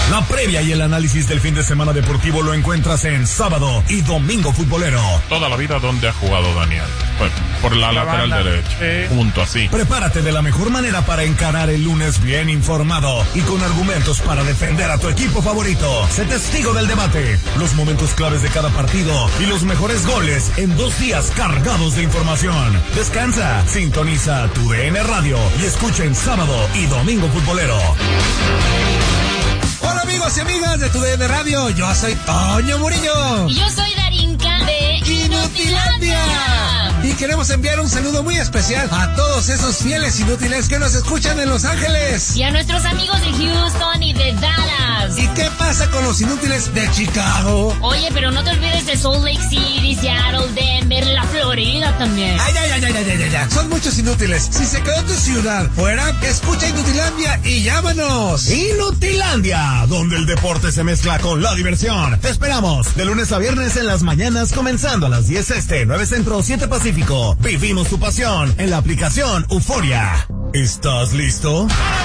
La previa y el análisis del fin de semana deportivo lo encuentras en Sábado y Domingo Futbolero. Toda la vida donde ha jugado Daniel. Pues, por la lateral derecha. Junto así. Prepárate de la mejor manera para encarar el lunes bien informado y con argumentos para defender a tu equipo favorito. Sé testigo del debate, los momentos claves de cada partido y los mejores goles en 2 días cargados de información. Descansa, sintoniza tu DN Radio y escucha en Sábado y Domingo Futbolero. Hola amigos y amigas de tu DN Radio, yo soy Toño Murillo. Y yo soy Darinka de Inutilandia. Y queremos enviar un saludo muy especial a todos esos fieles inútiles que nos escuchan en Los Ángeles. Y a nuestros amigos de Houston y de Dallas. ¿Y qué pasa con los inútiles de Chicago? Oye, pero no te olvides de Salt Lake City, Seattle, Denver, la Florida también. Ay. Son muchos inútiles. Si se quedó tu ciudad fuera, escucha Inutilandia y llámanos. Inutilandia, donde el deporte se mezcla con la diversión. Te esperamos de lunes a viernes en las mañanas, comenzando a las 10 este, 9 centro, 7 pacífico. Vivimos tu pasión en la aplicación Euforia. ¿Estás listo?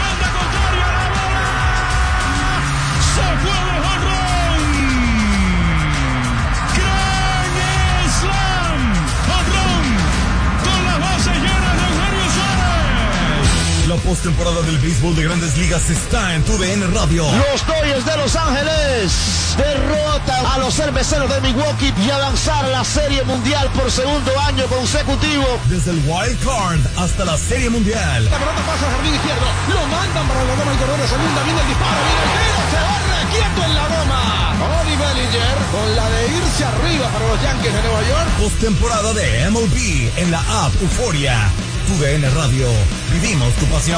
La postemporada del béisbol de Grandes Ligas está en tu DN Radio. Los Dodgers de Los Ángeles derrotan a los Cerveceros de Milwaukee y avanzar a la Serie Mundial por segundo año consecutivo. Desde el Wild Card hasta la Serie Mundial. La pelota pasa al jardín izquierdo, lo mandan para la goma y corredor de segunda, viene el disparo, viene el tiro, se va requieto en la goma. Cody Bellinger con la de irse arriba para los Yankees de Nueva York. Postemporada de MLB en la app Euforia. Tu DN Radio, vivimos tu pasión.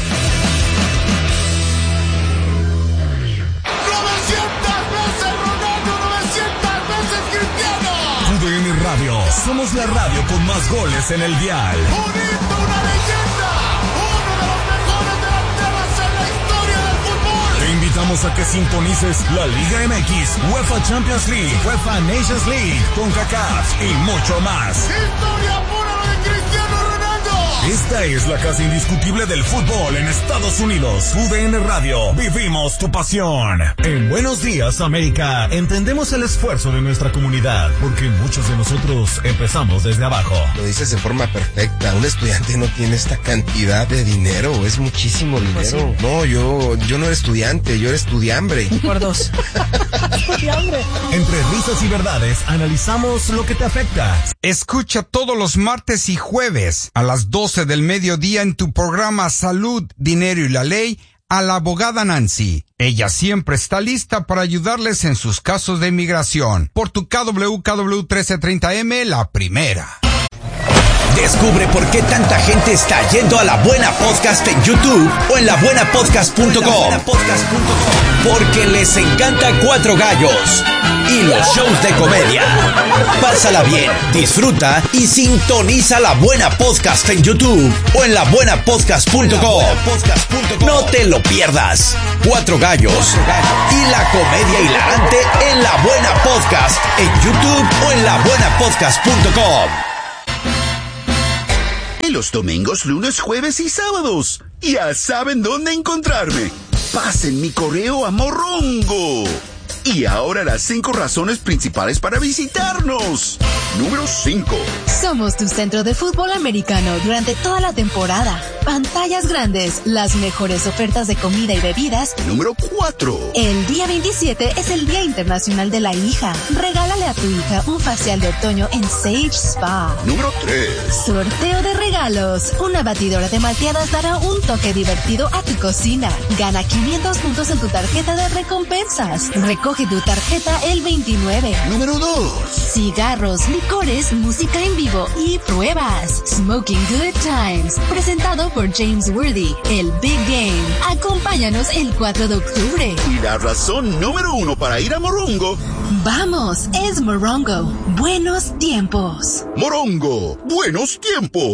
900 veces Ronaldo, 900 veces Cristiano. Tu DN Radio, somos la radio con más goles en el dial. Un hito, una leyenda, uno de los mejores delanteros en la historia del fútbol. Te invitamos a que sintonices la Liga MX, UEFA Champions League, UEFA Nations League, CONCACAF y mucho más. Historia pura de Cristiano Ronaldo. Esta es la casa indiscutible del fútbol en Estados Unidos. UDN Radio, vivimos tu pasión. En Buenos Días, América, entendemos el esfuerzo de nuestra comunidad, porque muchos de nosotros empezamos desde abajo. Lo dices de forma perfecta. Un estudiante no tiene esta cantidad de dinero, es muchísimo dinero. Pues sí. No, yo no era estudiante, yo era estudiambre. Por 2. Estudiambre. Entre risas y verdades, analizamos lo que te afecta. Escucha todos los martes y jueves a las 12 del mediodía en tu programa Salud, Dinero y la Ley a la abogada Nancy. Ella siempre está lista para ayudarles en sus casos de inmigración. Por tu KWKW 1330M, la primera. Descubre por qué tanta gente está yendo a La Buena Podcast en YouTube o en labuenapodcast.com. Porque les encanta Cuatro Gallos y los shows de comedia. Pásala bien, disfruta y sintoniza La Buena Podcast en YouTube o en labuenapodcast.com. No te lo pierdas. Cuatro Gallos y la comedia hilarante en La Buena Podcast en YouTube o en labuenapodcast.com. Los domingos, lunes, jueves y sábados. Ya saben dónde encontrarme. Pasen mi correo a Morongo. Y ahora las 5 razones principales para visitarnos. Número 5. Somos tu centro de fútbol americano durante toda la temporada. Pantallas grandes, las mejores ofertas de comida y bebidas. Número 4. El día 27 es el Día Internacional de la Hija. Regálale a tu hija un facial de otoño en Sage Spa. Número 3. Sorteo de regalos. Una batidora de malteadas dará un toque divertido a tu cocina. Gana 500 puntos en tu tarjeta de recompensas. Recoge tu tarjeta el 29. Número 2. Cigarros, licores, música en vivo y pruebas. Smoking Good Times. Presentado por James Worthy. El Big Game. Acompáñanos el 4 de octubre. Y la razón número 1 para ir a Morongo. Vamos, es Morongo. Buenos tiempos. Morongo, buenos tiempos.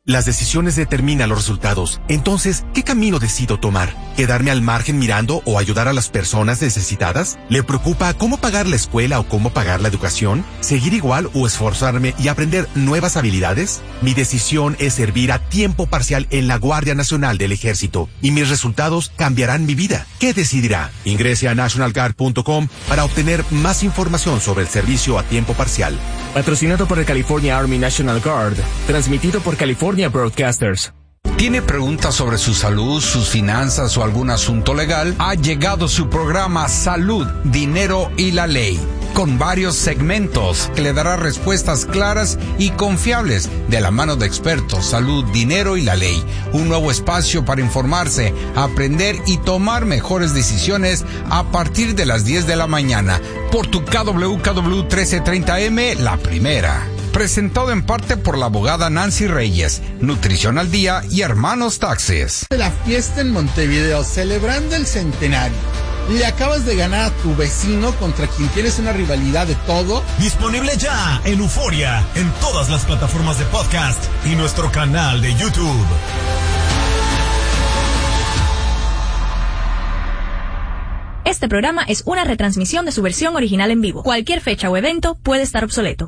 Las decisiones determinan los resultados. Entonces, ¿qué camino decido tomar? ¿Quedarme al margen mirando o ayudar a las personas necesitadas? ¿Le preocupa cómo pagar la escuela o cómo pagar la educación? ¿Seguir igual o esforzarme y aprender nuevas habilidades? Mi decisión es servir a tiempo parcial en la Guardia Nacional del Ejército y mis resultados cambiarán mi vida. ¿Qué decidirá? Ingrese a nationalguard.com para obtener más información sobre el servicio a tiempo parcial. Patrocinado por el California Army National Guard. Transmitido por California Broadcasters. ¿Tiene preguntas sobre su salud, sus finanzas o algún asunto legal? Ha llegado su programa Salud, Dinero y la Ley, con varios segmentos que le dará respuestas claras y confiables de la mano de expertos. Salud, Dinero y la Ley, un nuevo espacio para informarse, aprender y tomar mejores decisiones a partir de las 10 de la mañana por tu KWKW 1330M, la primera. Presentado en parte por la abogada Nancy Reyes, Nutrición al Día y Hermanos Taxes. La fiesta en Montevideo, celebrando el centenario. Le acabas de ganar a tu vecino contra quien tienes una rivalidad de todo. Disponible ya en Euforia, en todas las plataformas de podcast y nuestro canal de YouTube. Este programa es una retransmisión de su versión original en vivo. Cualquier fecha o evento puede estar obsoleto.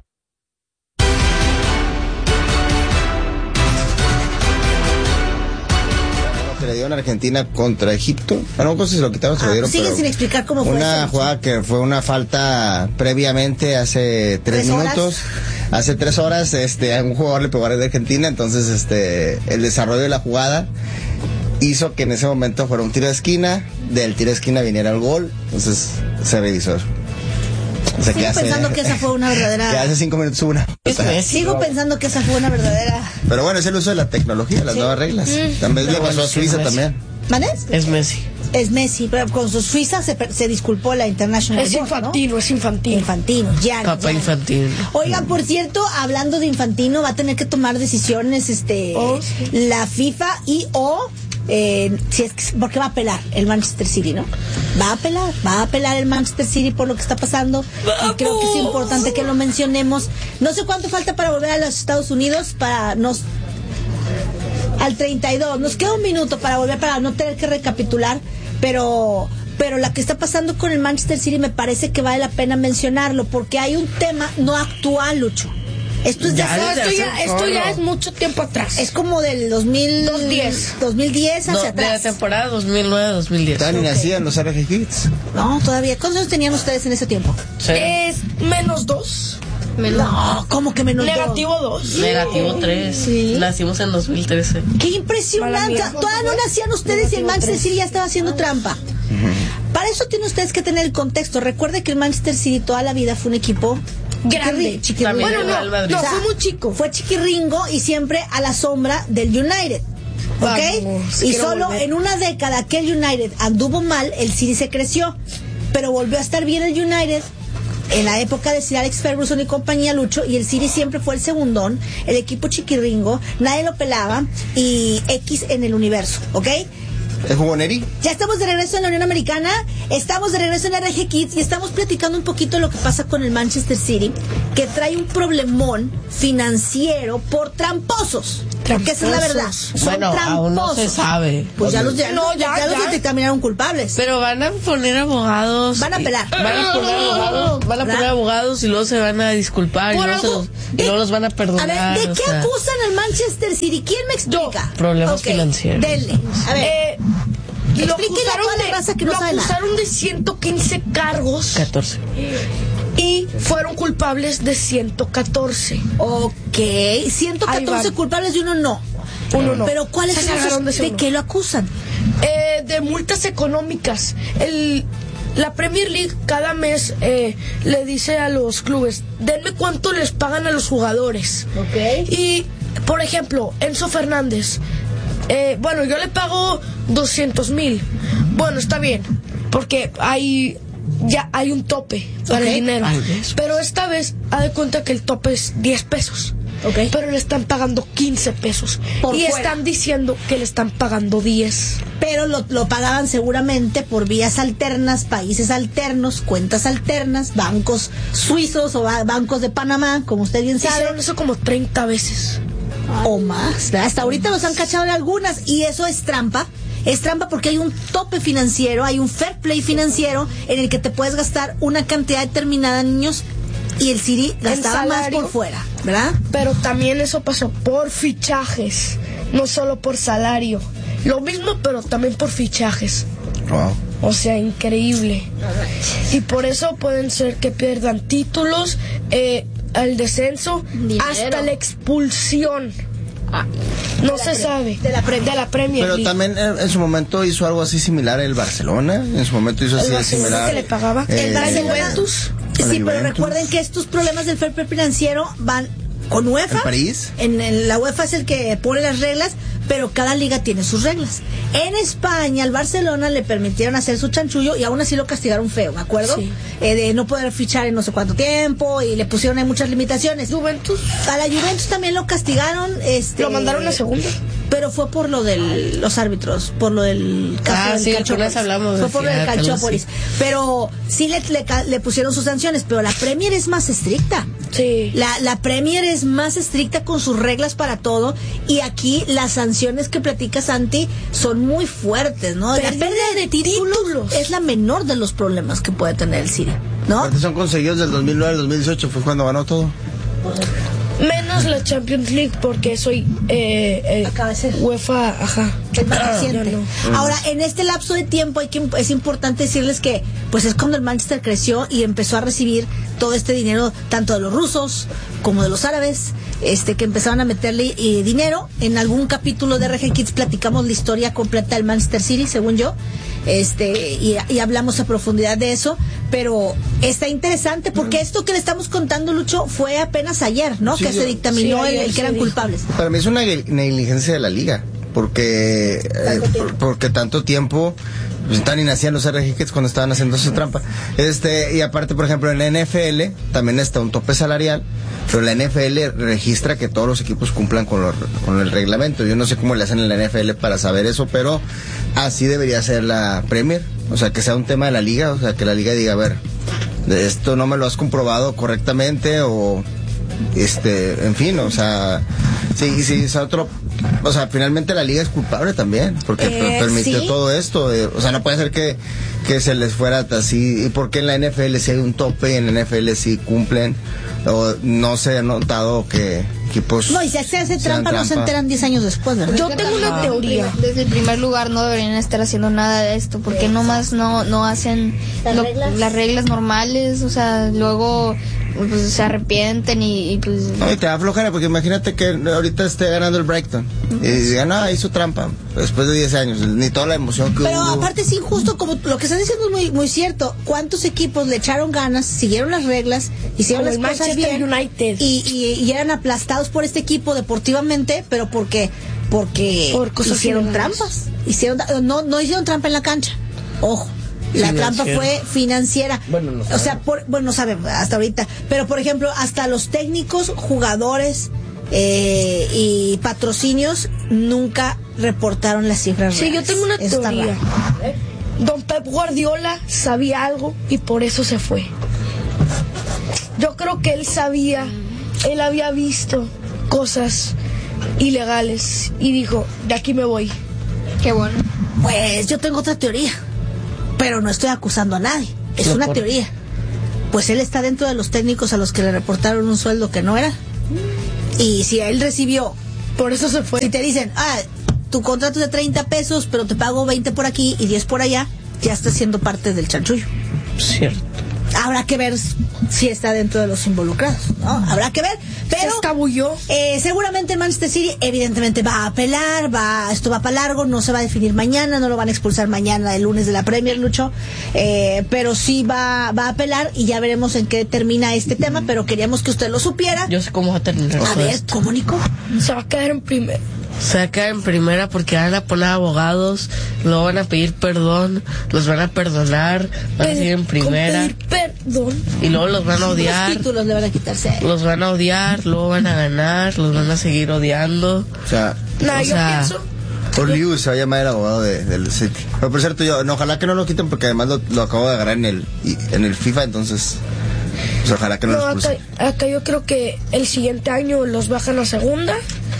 Le dio en Argentina contra Egipto. No sé si lo quitaron, se lo dieron. Sigue sin explicar cómo fue una eso. jugada que fue una falta previamente hace 3 minutos. Hace 3 horas, a un jugador le pegó a de Argentina, entonces el desarrollo de la jugada hizo que en ese momento fuera un tiro de esquina, del tiro de esquina viniera el gol, entonces se revisó. O sea, Sigo pensando que esa fue una verdadera... Que hace 5 minutos una. Sigo pensando que esa fue una verdadera... Pero bueno, es el uso de la tecnología, las nuevas reglas. También le pasó a Suiza también. ¿Manes? Es Messi. Es Messi, pero con su Suiza se disculpó la International. Es Infantino, ¿no? Es Infantino. Infantino, ya. Papá Infantino. Oigan, por cierto, hablando de Infantino, va a tener que tomar decisiones la FIFA y si es que, porque va a apelar el Manchester City, ¿no? Va a apelar el Manchester City por lo que está pasando. Y creo que es importante que lo mencionemos. No sé cuánto falta para volver a los Estados Unidos al 32. Nos queda un minuto para volver, para no tener que recapitular, pero la que está pasando con el Manchester City me parece que vale la pena mencionarlo, porque hay un tema no actual, Lucho. Esto es esto ya es mucho tiempo atrás. Es como del 2010 hacia atrás. De la temporada 2009-2010. Todavía ni nacían los RG Kids. No, todavía. ¿Cuántos años tenían ustedes en ese tiempo? Es -2. No, ¿cómo que -2? Negativo 2. Negativo 3. Sí. Nacimos en 2013. ¡Qué impresionante! Todavía no nacían ustedes y el Manchester City ya estaba haciendo trampa. Para eso tienen ustedes que tener el contexto. Recuerde que el Manchester City toda la vida fue un equipo grande. Chiquirringo. Bueno, no, fue muy chico. Fue chiquirringo y siempre a la sombra del United. ¿Ok? Vamos, y solo en una década que el United anduvo mal, el City se creció. Pero volvió a estar bien el United en la época de Sir Alex Ferguson y compañía, Lucho, y el City siempre fue el segundón, el equipo chiquirringo, nadie lo pelaba y X en el universo, ¿ok? ¿Es jugó Neri? Ya estamos de regreso en la Unión Americana, estamos de regreso en RG Kids y estamos platicando un poquito de lo que pasa con el Manchester City, que trae un problemón financiero por tramposos. Porque esa es la verdad. Son tramposos. Aún no se sabe. Pues ya los determinaron culpables. Pero van a poner abogados. Van a apelar. Van a poner abogados y luego se van a disculpar y luego los van a perdonar. A ver, ¿de qué acusan al Manchester City? ¿Quién me explica? Problemas financieros. Denle. A ver. Lo acusaron de 115 cargos. 14. Y fueron culpables de 114. Ok, 114 culpables y uno no. Pero ¿cuáles son esos? ¿De qué lo acusan? De multas económicas. La Premier League cada mes le dice a los clubes, denme cuánto les pagan a los jugadores. Ok. Y, por ejemplo, Enzo Fernández, yo le pago 200,000. Bueno, está bien, porque ya hay un tope para el dinero. Pero esta vez, haz de cuenta que el tope es 10 pesos. Okay. Pero le están pagando 15 pesos. Están diciendo que le están pagando 10. Pero lo pagaban seguramente por vías alternas, países alternos, cuentas alternas, bancos suizos o bancos de Panamá, como usted bien sabe. Hicieron eso como 30 veces. o más. Hasta ahorita los han cachado en algunas y eso es trampa. Es trampa porque hay un tope financiero, hay un fair play financiero en el que te puedes gastar una cantidad determinada, niños, y el City gastaba más por fuera, ¿verdad? Pero también eso pasó por fichajes, no solo por salario. Lo mismo, pero también por fichajes. Wow. O sea, increíble. Y por eso pueden ser que pierdan títulos, al descenso, dinero, hasta la expulsión. No se sabe de la Premier Pero League. también en su momento hizo algo así similar el Barcelona. En su momento hizo así similar. Que le pagaba el Barcelona. Juventus. Sí, pero recuerden que estos problemas del fair play financiero van con UEFA. ¿En París? En la UEFA es el que pone las reglas, pero cada liga tiene sus reglas. En España, al Barcelona le permitieron hacer su chanchullo y aún así lo castigaron feo, ¿me acuerdo? Sí. De no poder fichar en no sé cuánto tiempo y le pusieron ahí muchas limitaciones. Juventus. A la Juventus también lo castigaron. Lo mandaron a segunda. Pero fue por lo de los árbitros, por lo del caso del Calciopoli. Hablamos fue por lo del Calciopoli. Sí. Pero sí le pusieron sus sanciones, pero la Premier es más estricta. Sí. La Premier es más estricta con sus reglas para todo y aquí las sanciones que platica Santi son muy fuertes, ¿no? La pérdida de títulos es la menor de los problemas que puede tener el City, ¿no? Aparte son conseguidos del 2009 al 2018, fue cuando ganó todo. Menos la Champions League porque soy UEFA, ajá. Es más reciente. No. Ahora, en este lapso de tiempo es importante decirles que pues es cuando el Manchester creció y empezó a recibir todo este dinero tanto de los rusos como de los árabes, que empezaron a meterle dinero. En algún capítulo de RG Kids platicamos la historia completa del Manchester City, según yo. Y hablamos a profundidad de eso, pero está interesante porque esto que le estamos contando, Lucho, fue apenas ayer, ¿no? Sí, que se dictaminó el que eran culpables. Para mí es una negligencia de la liga, porque tanto tiempo pues, ni nacían los RGKs cuando estaban haciendo su trampa. Y aparte, por ejemplo, en la NFL también está un tope salarial, pero la NFL registra que todos los equipos cumplan con el reglamento. Yo no sé cómo le hacen en la NFL para saber eso, pero así debería ser la Premier. O sea, que sea un tema de la liga, o sea, que la liga diga, a ver, esto no me lo has comprobado correctamente o en fin, o sea, sí, es otro, o sea, finalmente la liga es culpable también, porque permitió ¿sí? todo esto, o sea, no puede ser que se les fuera así, y porque en la NFL sí hay un tope, y en la NFL sí cumplen, o no se ha notado que equipos... No, y si se hace trampa no se enteran 10 años después, ¿verdad? Yo tengo una teoría. Desde el primer lugar no deberían estar haciendo nada de esto, porque nomás no hacen las reglas normales, o sea, luego pues se arrepienten y pues... No, y te da flojera, porque imagínate que ahorita esté ganando el Brighton y digan, no, hizo trampa después de 10 años, ni toda la emoción que pero hubo. Pero aparte es injusto, como lo que están diciendo es muy, muy cierto. ¿Cuántos equipos le echaron ganas, siguieron las reglas, hicieron las cosas bien United. Y eran aplastados por este equipo deportivamente, pero porque hicieron trampas? No hicieron trampa en la cancha, ojo. La trampa fue financiera. Bueno, no o sea, no sabemos hasta ahorita. Pero, por ejemplo, hasta los técnicos, jugadores y patrocinios nunca reportaron las cifras reales. Sí, yo tengo una teoría. Don Pep Guardiola sabía algo y por eso se fue. Yo creo que él había visto cosas ilegales y dijo, de aquí me voy. Qué bueno. Pues yo tengo otra teoría. Pero no estoy acusando a nadie, es una teoría. Pues él está dentro de los técnicos a los que le reportaron un sueldo que no era. Y si él recibió, por eso se fue. Si te dicen, tu contrato es de 30 pesos, pero te pago 20 por aquí y 10 por allá, ya está siendo parte del chanchullo. Cierto. Habrá que ver si está dentro de los involucrados, ¿no? Habrá que ver, pero se escabulló. Seguramente el Manchester City evidentemente va a apelar, esto va para largo, no se va a definir mañana, no lo van a expulsar mañana el lunes de la Premier, Lucho, pero sí va a apelar y ya veremos en qué termina este tema, pero queríamos que usted lo supiera. Yo sé cómo va a terminar. A ver, ¿cómo, Nico? Se va a quedar en primera. Se va a quedar en primera porque van a poner abogados, luego van a pedir perdón, los van a perdonar, van a seguir en primera. Pedir perdón. Y luego los van a odiar. Los títulos le van a quitarse. Los van a odiar, luego van a ganar, los van a seguir odiando. O sea, yo pienso. Paul Lewis se va a llamar el abogado del City. Pero por cierto, ojalá que no lo quiten porque además lo acabo de agarrar en el FIFA, entonces pues ojalá que no lo expulsen. Acá yo creo que el siguiente año los bajan a segunda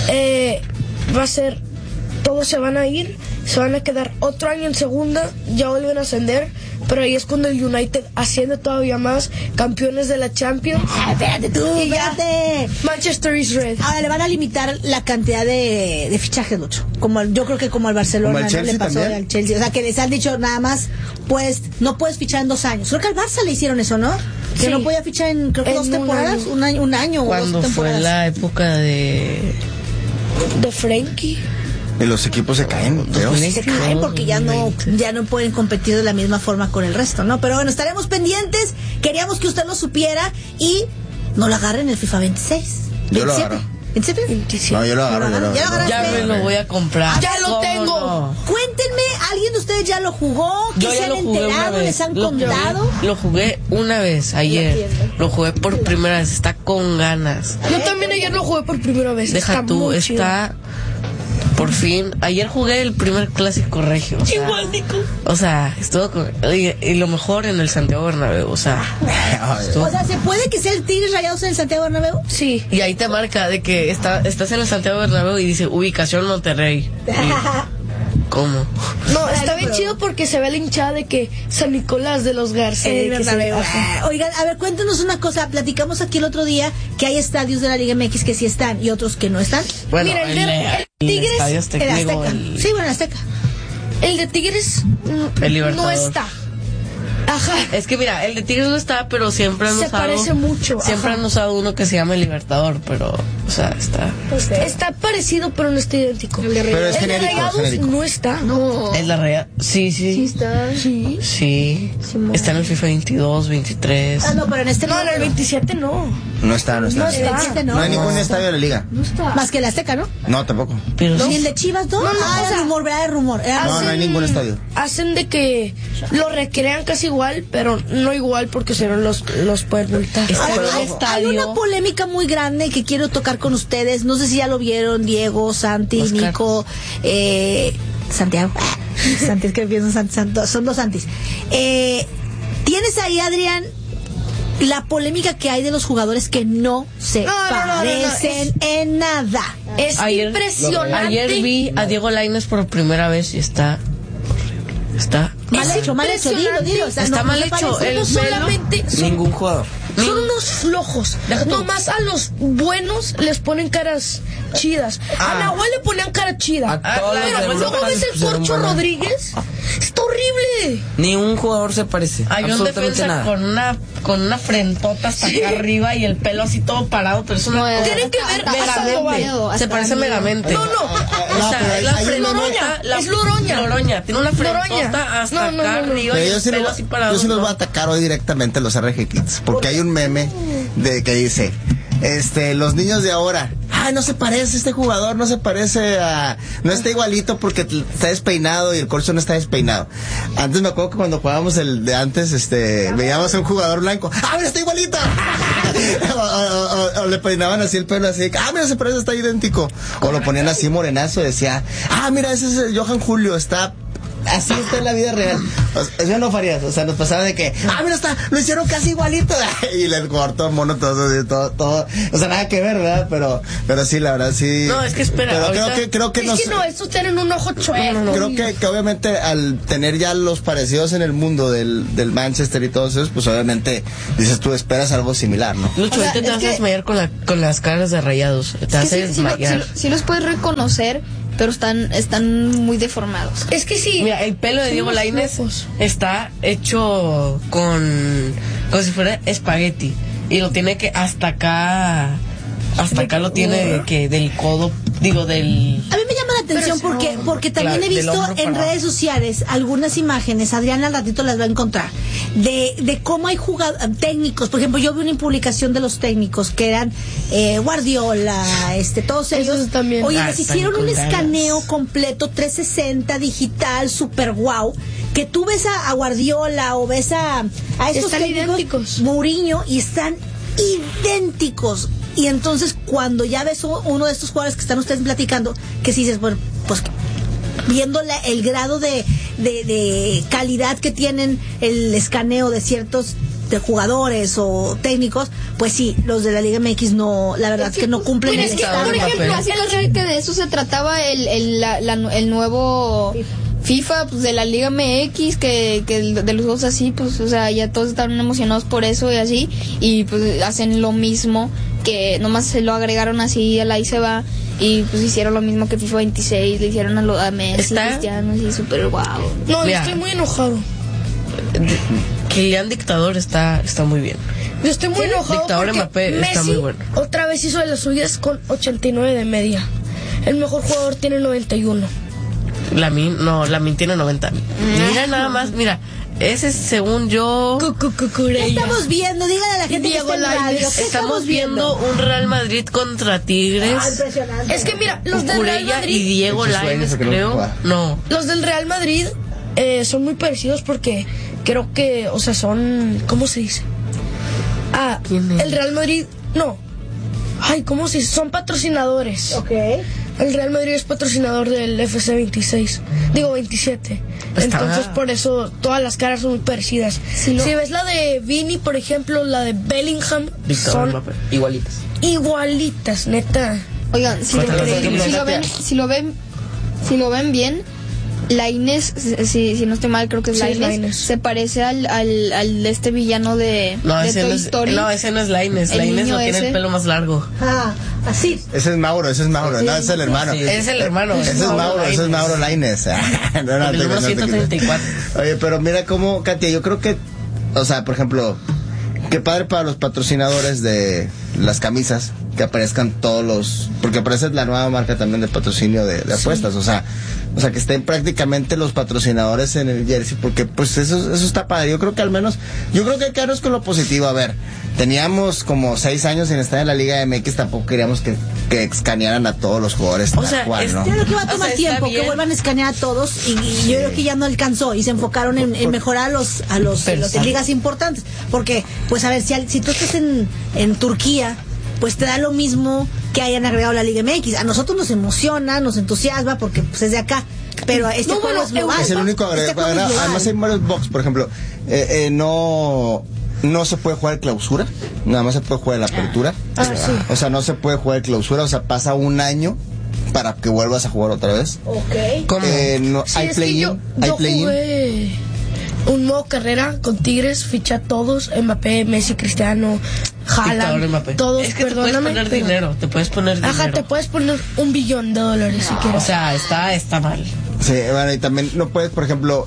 va a ser, todos se van a ir, se van a quedar otro año en segunda, ya vuelven a ascender, pero ahí es cuando el United asciende todavía más, campeones de la Champions. Espérate tú, y espérate. Manchester is red. Ahora le van a limitar la cantidad de fichajes, Lucho. Yo creo que como al Barcelona, como al Chelsea, le pasó también. al Chelsea. O sea, que les han dicho nada más, pues, no puedes fichar en 2 años. Creo que al Barça le hicieron eso, ¿no? Que Sí. no podía fichar en, creo que En 2 un temporadas, año. un año o 2 Cuando fue temporadas. la época de Frenkie. Y los equipos se caen, feos. Se caen porque ya no pueden competir de la misma forma con el resto, ¿no? Pero bueno, estaremos pendientes. Queríamos que usted lo supiera y no lo agarren en el FIFA 26. Yo lo 27. agarro. 27. No, yo lo agarro. ¿Ya lo agarraste? Ya me lo voy a comprar. ¡Ya lo ¿Cómo tengo! no? Cuéntenme, ¿alguien de ustedes ya lo jugó? ¿Qué Yo se ya han lo jugué una enterado? vez. ¿Les han contado? Lo jugué una vez ayer. Lo jugué por primera vez. Está con ganas. Yo también ayer lo jugué por primera vez. Deja Está tú, muy chido. está. Por fin, ayer jugué el primer clásico regio. O sea, Igual, Nico. O sea, estuvo y lo mejor en el Santiago Bernabéu. O sea, O sea, ¿se puede que sea el Tigres Rayados en el Santiago Bernabéu? Sí. y ahí te marca de que estás en el Santiago Bernabéu y dice ubicación Monterrey. ¿Cómo? No, está bien chido porque se ve la hinchada de que San Nicolás de los Garza. El que se- Bernabéu. Ajá. Oigan, a ver, cuéntenos una cosa. Platicamos aquí el otro día que hay estadios de la Liga MX que sí están y otros que no están. Bueno, Mira, el Tigres, Estadio Azteca, El digo, Azteca. Sí, bueno, el Azteca. El de Tigres El no Libertador. está. Ajá. Es que mira, el de Tigres no está, pero siempre han Se usado. parece mucho, Siempre ajá. han usado uno que se llama el Libertador, pero, o sea, está. Está parecido, pero no está idéntico. El de Pero es el de genérico, Rayados genérico. no está. No. Es la real. Sí. está. Sí. Sí. Está en el FIFA 22, 23. Ah, no, pero en este No, en el 27 no. No está. No está. El 27 no. No hay ningún estadio de la liga. No está. Más que el Azteca, ¿no? No, tampoco. Pero ¿Y sí. el de Chivas no? No, o era sea, rumor, ¿verdad? Era rumor. Era No, no hay ningún estadio. Hacen de que lo recrean casi igual, pero no igual porque si no los pueden multar. Hay una polémica muy grande que quiero tocar con ustedes. No sé si ya lo vieron, Diego, Santi, Oscar. Nico, Santiago. Santi, es que pienso son 2 Santis. Tienes ahí, Adrián, la polémica que hay de los jugadores que no se No, parecen en nada. Es impresionante. Ayer vi a Diego Lainez por primera vez y está. Mal hecho, dilo. O sea, Está no mal se hecho. parece. El No pelo. solamente son, Ningún jugador. son unos flojos. Nomás a los buenos les ponen caras chidas. A Nahuel le ponían cara chida. A todos los Pero demás luego ves el pusieron Corcho buena. Rodríguez. Está horrible. Ni un jugador se parece. Hay un absolutamente defensa nada. con una frentota hasta acá arriba y el pelo así todo parado, pero es una cosa- Tienen que ver hasta Megamente. Se parece Megamente. No, no. O sea, la frentota, Es Loroña. Loroña. Tiene una Loroña. frentota hasta No, no, acá no, no. arriba y Pero el yo sí, pelo así parado. yo sí los voy a atacar hoy directamente a los RG Kids. Porque hay un meme de que dice, los niños de ahora, ay, no se parece este jugador, no se parece a, no está igualito porque está despeinado y el Corcho no está despeinado. Antes me acuerdo que cuando jugábamos el de antes, veíamos a un jugador blanco, ah, mira, está igualito. o le peinaban así el pelo así, ah, mira, se parece, está idéntico. O lo ponían así morenazo, decía, ah, mira, ese es el Johan Julio, está así está en la vida real. O sea, eso no farías. O sea, nos pasaba de que, ah, mira, lo hicieron casi igualito. Y les cortó mono todo. O sea, nada que ver, ¿verdad? Pero sí, la verdad, sí. No, es que espera. Pero ahorita- creo que Es que no, estos tienen un ojo chueco. Creo que obviamente al tener ya los parecidos en el mundo del Manchester y todo eso, pues obviamente dices tú esperas algo similar, ¿no? Lucho, ahorita te vas a desmayar con las caras de Rayados. Te vas a desmayar. Sí los puedes reconocer, pero están muy deformados. Es que sí. Mira, el pelo de Son Diego unos Lainez flojos. está hecho como si fuera espagueti. Y lo tiene que hasta acá lo tiene que del codo, digo, del... A mí me llama la atención porque también Claro, he del visto hombro en para redes sociales algunas imágenes, Adriana al ratito las va a encontrar, de cómo hay técnicos. Por ejemplo, yo vi una publicación de los técnicos que eran Guardiola, todos ellos. También. Oye, Ah, les están hicieron un con ganas. escaneo completo 360 digital, super guau, que tú ves a Guardiola o ves a estos Están técnicos, idénticos. Mourinho, y están idénticos. Y entonces cuando ya ves uno de estos jugadores que están ustedes platicando, que si dices, bueno, pues viendo el grado de de calidad que tienen el escaneo de ciertos de jugadores o técnicos, pues sí, los de la Liga MX no, la verdad es que no cumplen el estándar. Por ejemplo, que de eso se trataba el nuevo FIFA, pues de la Liga MX, que de los juegos así, pues, o sea, ya todos estaban emocionados por eso y así, y pues hacen lo mismo, que nomás se lo agregaron así, a la ahí se va, y pues hicieron lo mismo que FIFA 26, le hicieron a Messi, Cristiano, así, súper guau. No, yo estoy muy enojado. Kylian Dictador está muy bien. Yo estoy muy enojado Dictador porque Mbappé Messi está muy bueno. Otra vez hizo de las suyas con 89 de media. El mejor jugador tiene 91. Lamine tiene 90. Mira nada más, mira. Ese según yo. ¿Qué estamos viendo? Díganle a la gente que está en radio. Estamos viendo un Real Madrid contra Tigres. Impresionante. Es que mira, los del Real Madrid y Diego Lainez, creo. No. Los del Real Madrid son muy parecidos porque creo que, o sea, son, ¿cómo se dice? El Real Madrid, no. Ay, ¿cómo se dice? Son patrocinadores. El Real Madrid es patrocinador del FC 26. Digo 27. Entonces por eso todas las caras son muy parecidas. Si ves la de Vini, por ejemplo, la de Bellingham, son igualitas, neta. Oigan, si lo ven bien, Lainez, si no estoy mal, creo que es Lainez, se parece al este villano de Toy Story. No, ese no es Lainez. Lainez no tiene el pelo más largo. Así. Ese es Mauro. Sí. No, es el hermano. Sí, es el hermano. Ese es Mauro Lainez. El número 134. Oye, pero mira cómo, Katia, yo creo que, o sea, por ejemplo, qué padre para los patrocinadores de las camisas que aparezcan porque aparece la nueva marca también de patrocinio de apuestas, o sea, que estén prácticamente los patrocinadores en el jersey, porque pues eso está padre. Yo creo que hay que quedarnos con lo positivo. A ver, teníamos como 6 años sin estar en la Liga MX, tampoco queríamos que escanearan a todos los jugadores. O sea, ¿no? Yo creo que va a tomar tiempo que vuelvan a escanear a todos y yo creo que ya no alcanzó y se enfocaron en mejorar a los ligas importantes, porque pues a ver, si tú estás en Turquía, pues te da lo mismo que hayan agregado la Liga MX. A nosotros nos emociona, nos entusiasma porque pues es de acá, pero este juego es global. Es el único agregado. Además hay varios box, por ejemplo, no se puede jugar clausura, nada más se puede jugar la apertura. Sí. O sea, no se puede jugar clausura, o sea, pasa un año para que vuelvas a jugar otra vez. ¿Cómo? Hay play-in. Yo jugué un modo carrera con Tigres, ficha a todos, Mbappé, Messi, Cristiano, Haaland, todos. Es que te puedes poner dinero, te puedes poner dinero. Te puedes poner $1 billón si quieres. O sea, está mal. Sí, bueno, y también no puedes, por ejemplo,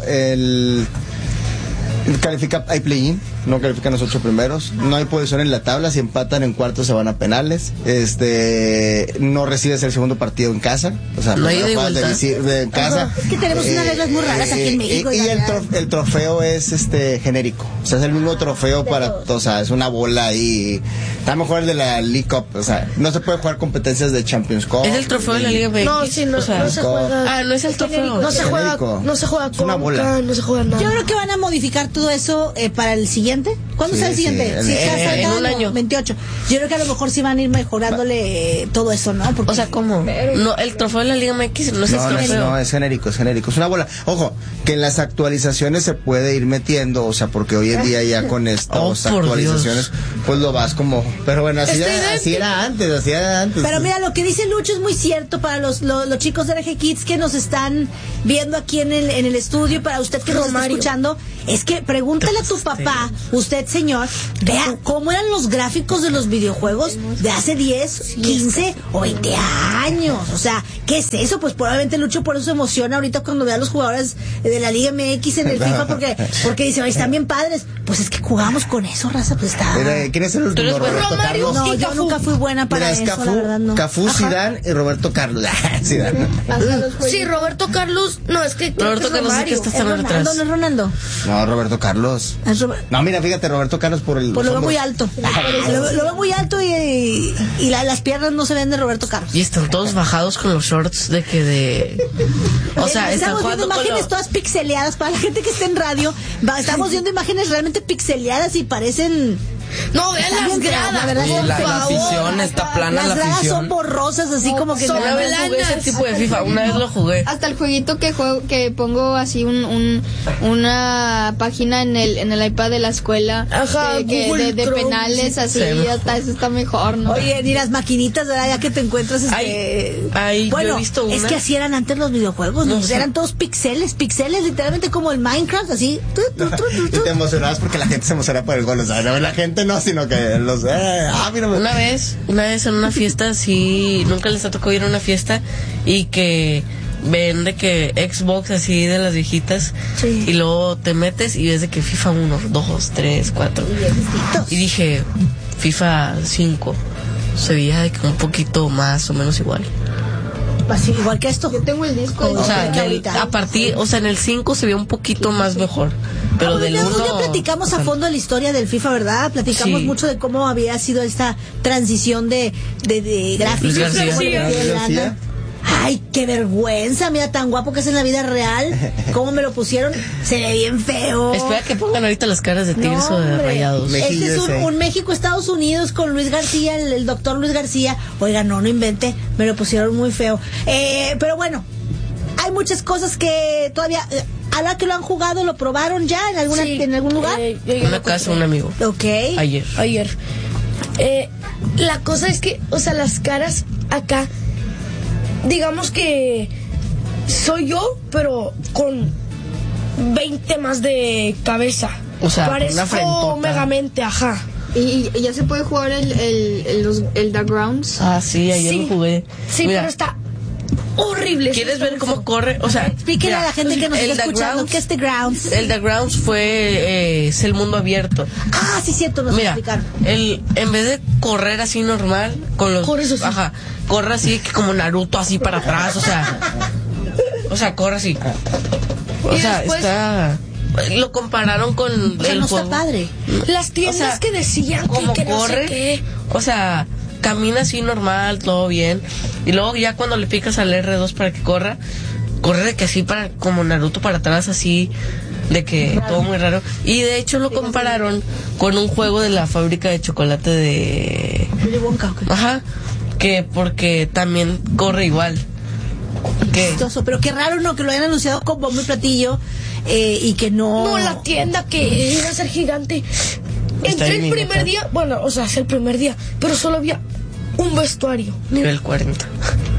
hay play-in, no califican los 8 primeros, no hay posición en la tabla, si empatan en cuartos se van a penales, no recibes el segundo partido en casa, o sea, no hay de casa. Es que tenemos unas reglas muy raras aquí en México. Y el trofeo es genericco, o sea, es el mismo trofeo o sea, es una bola ahí, está mejor el de la League Cup, o sea, no se puede jugar competencias de Champions Cup. Es el trofeo de la Liga MX. No, sí, no se juega. No es el trofeo. No se juega Conca, no se juega nada. Yo creo que van a modificar todo eso para el siguiente. ¿Cuándo será el siguiente? En un año. 28. Yo creo que a lo mejor sí van a ir mejorándole todo eso, ¿no? Porque, o sea, ¿cómo? No, el trofeo de la Liga MX no es el trofeo. No, es genérico. Es una bola. Ojo, que en las actualizaciones se puede ir metiendo, o sea, porque hoy en día ya con estas actualizaciones, pues lo vas como... Pero bueno, así era antes. Pero mira, lo que dice Lucho es muy cierto para los chicos de RG Kids que nos están viendo aquí en el estudio, para usted que nos está escuchando, es que pregúntale a tu papá, usted señor, vea cómo eran los gráficos de los videojuegos de hace 10, 15 o 20 años. O sea, ¿qué es eso? Pues probablemente Lucho por eso se emociona ahorita cuando ve a los jugadores de la Liga MX en el FIFA porque dice, ay, están bien padres. Pues es que jugamos con eso, raza, pues está. ¿Quién es el último? Roberto Carlos. No, yo nunca fui buena para eso, la verdad, no. Cafú, Zidane y Roberto Carlos. Zidane. Sí, Roberto Carlos, no, es que Roberto Carlos es que está también atrás. ¿No es Ronaldo? No, Roberto Carlos. No, mira, fíjate, Roberto Carlos pues lo veo muy alto. Lo veo muy alto y las piernas no se ven de Roberto Carlos. Y están todos bajados con los shorts o sea, estamos viendo imágenes todas pixeleadas para la gente que está en radio. Estamos viendo imágenes realmente pixeleadas y parecen No, vean las gradas. La verdad, Oye, por la favor. afición está plana, Las la gradas afición. son borrosas, así como que... son Una vez jugué ese tipo de FIFA, una vez lo jugué. Hasta el jueguito que juego, que pongo así una página en el iPad de la escuela. Ajá, Google de Chrome, penales, así, Sí. hasta eso está mejor, ¿no? Oye, ni las maquinitas, ¿verdad? Ya que te encuentras Ay, bueno, yo he visto es una. que así eran antes los videojuegos, ¿no? No sé. Eran todos pixeles, literalmente como el Minecraft, así. Y te emocionabas porque la gente se emocionaba por el gol. O sea, no la gente no, sino que los... mira. Una vez en una fiesta, sí, nunca les ha tocado ir a una fiesta y que ven de que Xbox así de las viejitas y luego te metes y ves de que FIFA 1, 2, 3, 4 y dije FIFA 5 se veía de que un poquito más o menos igual. Así, igual que esto. Yo tengo el disco. O sea, a partir, o sea, en el 5 se ve un poquito más mejor, pero del 1 ya platicamos a fondo la historia del FIFA, ¿verdad? Platicamos Sí. mucho de cómo había sido esta transición de gráficos. Luis García. Ay, qué vergüenza, mira tan guapo que es en la vida real. ¿Cómo me lo pusieron? Se ve bien feo. Espera que pongan ahorita las caras de Tigres o de hombre. Rayados. Este es un México-Estados Unidos con Luis García, el doctor Luis García. Oiga, no invente, me lo pusieron muy feo. Pero bueno, hay muchas cosas que todavía... a la que lo han jugado, ¿lo probaron ya en algún lugar? En una casa de un amigo. Ok. Ayer. La cosa es que, o sea, las caras acá, digamos que soy yo, pero con 20 más de cabeza. O sea, parezco una frentota. Megamente, ajá. Y ya se puede jugar el The Grounds. Ah, sí, ayer lo jugué. Sí, Mira, pero está horrible. ¿quieres ver cómo corre? O sea, explíquenle a la gente que nos está escuchando qué es The Grounds. El The Grounds es el mundo abierto. Ah, sí, cierto, nos explicaron. En vez de correr así normal, con los... corre así que como Naruto, así para atrás, o sea, corre así. O sea, después, está... Lo compararon con el no juego. está padre. Las tiendas que decían como que no corre, sé qué. o sea, camina así normal, todo bien. Y luego ya cuando le picas al R2 para que corre de que así para como Naruto para atrás, así de que todo muy raro. Y de hecho lo compararon con un juego de la fábrica de chocolate de Willy Wonka. Ajá, que porque también corre igual. Chistoso, pero qué raro, ¿no? Que lo hayan anunciado con bombo y platillo y que no... No, la tienda que iba a ser gigante. Entré el primer día, bueno, o sea, es el primer día, pero solo había un vestuario. Nivel 40.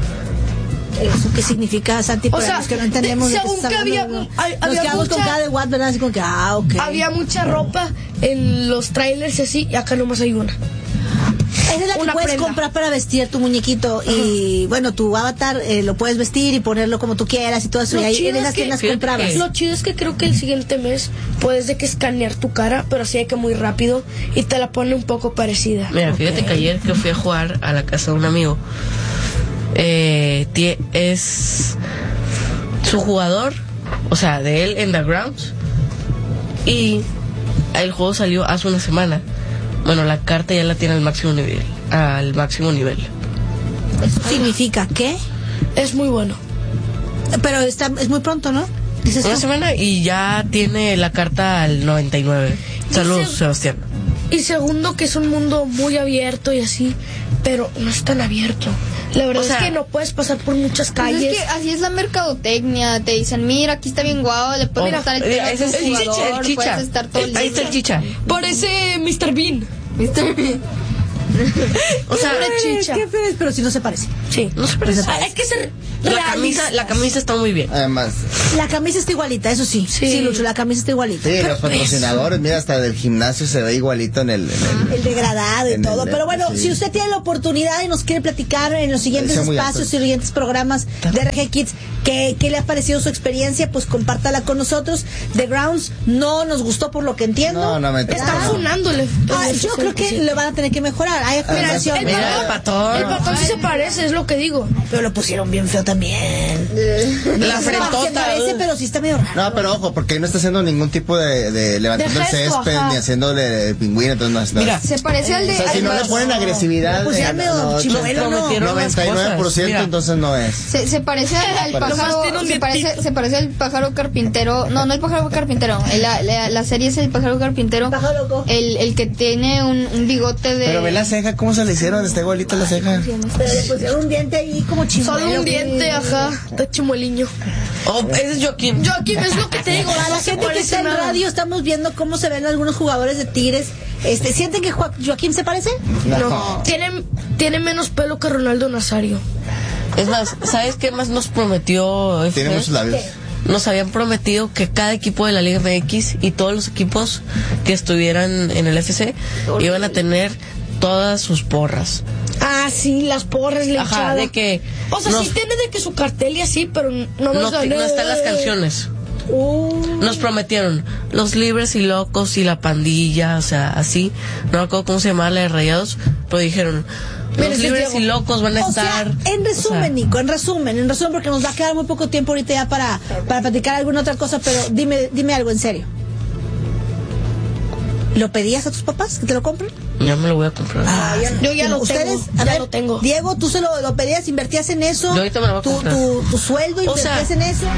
¿Eso qué significa, Santi? O sea, los que no entendemos de qué según estás que había, hablando, había nos quedamos con mucha- cada de Watt, ¿verdad? Así como que, ok. Había mucha ropa en los trailers y así, y acá nomás hay una. Esa es la que Una puedes prenda. comprar para vestir tu muñequito y bueno, tu avatar lo puedes vestir y ponerlo como tú quieras y todo eso. Y ahí en esas tiendas comprabas. Lo chido es que creo que el siguiente mes puedes de que escanear tu cara, pero así de que muy rápido y te la pone un poco parecida. Mira, fíjate que ayer que fui a jugar a la casa de un amigo, es su jugador, o sea, de él en The Grounds, y el juego salió hace una semana. Bueno, la carta ya la tiene al máximo nivel. ¿Eso significa qué? Es muy bueno. Pero es muy pronto, ¿no? Una semana y ya tiene la carta al 99. Saludos, Sebastián. Y segundo, que es un mundo muy abierto y así, pero no es tan abierto. La verdad O sea, es que no puedes pasar por muchas Pues calles. es que así es la mercadotecnia. Te dicen, mira, aquí está bien guau, le puedes estar el mira, ese es el jugador, chicha, el chicha. puedes estar todo el Ahí está el chicha. Parece Mr. Bean. Mr. Bean. O sea, chicha. Qué feo es, pero sí no se parece. Sí, no se parece. Hay que ser La camisa está muy bien. Además. La camisa está igualita, eso sí. Sí, Lucho, la camisa está igualita. Sí, los patrocinadores, mira, hasta del gimnasio se ve igualito en el degradado y en todo. el- Pero bueno, sí. si usted tiene la oportunidad y nos quiere platicar en los siguientes Sea muy espacios alto. y siguientes programas de RG Kids, ¿qué le ha parecido su experiencia? Pues compártala con nosotros. The Grounds no nos gustó por lo que entiendo. No me Están funándole. Yo creo que le van a tener que mejorar. Hay actualización. Mira, el patón sí se parece, es lo que digo. Pero lo pusieron bien feo también. La frentota. Se parece, pero sí está medio raro. No, pero ojo, porque ahí no está haciendo ningún tipo de levantando el césped, ni haciéndole el pingüino, entonces no está. Mira, se parece al de... O sea, si no le ponen agresividad, Pues ya medio chimuelo, ¿no? 99%, entonces no es. Se parece al pájaro, se parece al pájaro carpintero. No el pájaro carpintero. La serie es el pájaro carpintero. El que tiene un bigote de... Pero ve la ceja, ¿cómo se le hicieron? Está igualita la ceja. Pero le pusieron un diente ahí como chimuelo. Solo un diente, ajá. Está chimueliño. Oh, ese es Joaquín. Joaquín, es lo que te digo. Para la gente que está en radio, estamos viendo cómo se ven algunos jugadores de Tigres. ¿Sienten que Joaquín se parece? No. Tiene menos pelo que Ronaldo Nazario. Es más, ¿sabes qué más nos prometió? Tiene muchos labios. Nos habían prometido que cada equipo de la Liga MX y todos los equipos que estuvieran en el FC iban a tener todas sus porras. Ah, sí, las porras le Ajá, de que... O sea, sí tiene de que su cartel y así, pero no están las canciones. Nos prometieron los libres y locos y la pandilla, o sea, así. No me acuerdo cómo se llamaba la de Rayados, pero dijeron... Los libres y locos van a estar... En resumen, Nico, en resumen, porque nos va a quedar muy poco tiempo ahorita ya para platicar alguna otra cosa, pero dime algo en serio. ¿Lo pedías a tus papás que te lo compren? Ya me lo voy a comprar. Yo ya lo ¿Ustedes? tengo. Ya lo tengo. Diego, ¿tú se lo pedías, invertías en eso? Yo ahorita me lo voy a comprar. Tu sueldo, invertías en eso?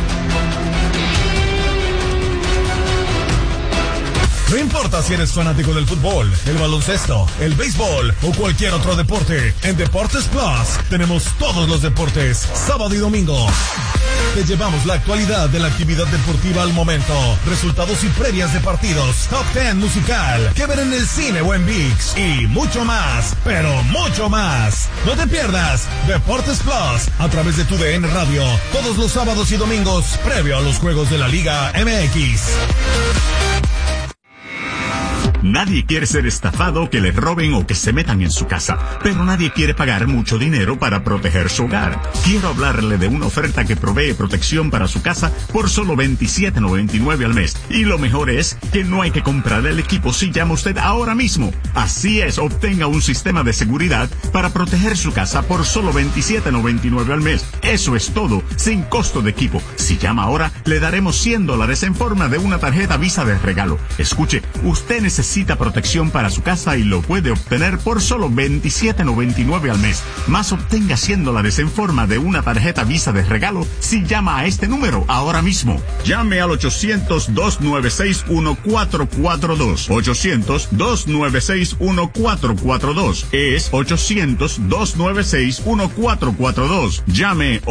No importa si eres fanático del fútbol, el baloncesto, el béisbol o cualquier otro deporte, en Deportes Plus tenemos todos los deportes, sábado y domingo. Te llevamos la actualidad de la actividad deportiva al momento, resultados y previas de partidos, top 10 musical, que ver en el cine o en ViX y mucho más, pero mucho más. No te pierdas Deportes Plus a través de tu DN Radio, todos los sábados y domingos, previo a los juegos de la Liga MX. Nadie quiere ser estafado, que le roben o que se metan en su casa, pero nadie quiere pagar mucho dinero para proteger su hogar. Quiero hablarle de una oferta que provee protección para su casa por solo $27.99 al mes. Y lo mejor es que no hay que comprar el equipo si llama usted ahora mismo. Así es, obtenga un sistema de seguridad para proteger su casa por solo $27.99 al mes. Eso es todo, sin costo de equipo. Si llama ahora, le daremos $100 en forma de una tarjeta Visa de regalo. Escuche, usted necesita protección para su casa y lo puede obtener por solo $27.99 al mes. Más obtenga $100 en forma de una tarjeta Visa de regalo si llama a este número ahora mismo. Llame al 800-296-1442. 800-296-1442. Es 800-296-1442. Llame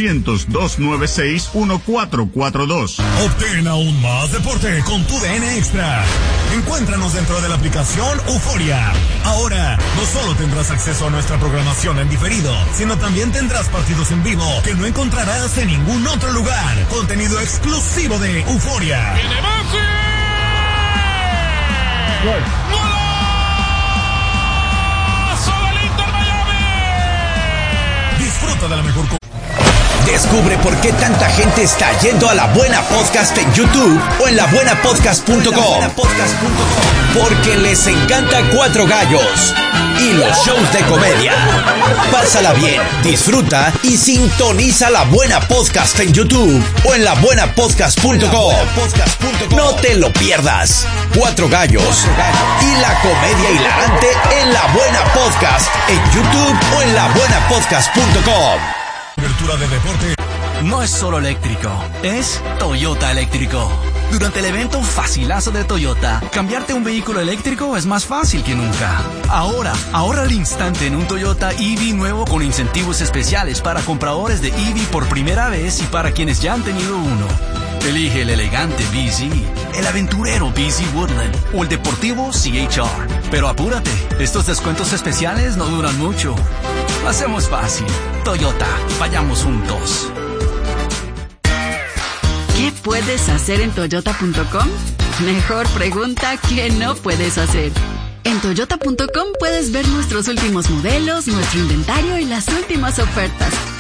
800-296-1442. Obtén aún más deporte con tu DN Extra. Encuéntranos dentro de la aplicación Euforia. Ahora, no solo tendrás acceso a nuestra programación en diferido, sino también tendrás partidos en vivo que no encontrarás en ningún otro lugar. Contenido exclusivo de Euforia. ¡Gol! Disfruta de la mejor... Descubre por qué tanta gente está yendo a La Buena Podcast en YouTube o en labuenapodcast.com. Porque les encanta Cuatro Gallos y los shows de comedia. Pásala bien, disfruta y sintoniza La Buena Podcast en YouTube o en labuenapodcast.com. No te lo pierdas. Cuatro Gallos y la comedia hilarante en La Buena Podcast en YouTube o en labuenapodcast.com. Cobertura de deporte. No es solo eléctrico, es Toyota eléctrico. Durante el evento Facilazo de Toyota, cambiarte un vehículo eléctrico es más fácil que nunca. Ahora, ahorra al instante en un Toyota EV nuevo con incentivos especiales para compradores de EV por primera vez y para quienes ya han tenido uno. Elige el elegante BZ, el aventurero BZ Woodland o el deportivo CHR. Pero apúrate, estos descuentos especiales no duran mucho. Hacemos fácil. Toyota, vayamos juntos. ¿Qué puedes hacer en Toyota.com? Mejor pregunta que no puedes hacer. En Toyota.com puedes ver nuestros últimos modelos, nuestro inventario y las últimas ofertas.